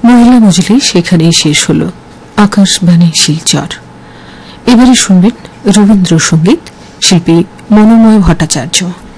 মহিলা মজলিস সেখানেই শেষ হল। আকাশবাণী শিলচর। এবারে শুনবেন রবীন্দ্রসঙ্গীত, শিল্পী মনোময় ভট্টাচার্য।